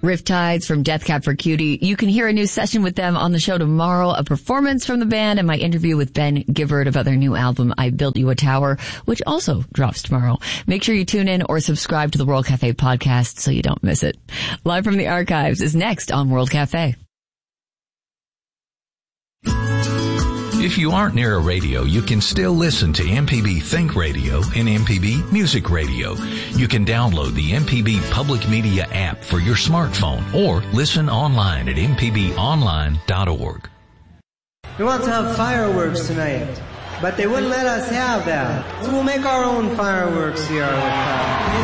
Riptides from Death Cab for Cutie. You can hear a new session with them on the show tomorrow, a performance from the band, and my interview with Ben Gibbard about their new album, I Built You a Tower, which also drops tomorrow. Make sure you tune in or subscribe to the World Cafe podcast so you don't miss it. Live from the archives is next on World Cafe. If you aren't near a radio, you can still listen to MPB Think Radio and MPB Music Radio. You can download the MPB Public Media app for your smartphone or listen online at mpbonline.org. We want to have fireworks tonight, but they wouldn't let us have that. So we'll make our own fireworks here.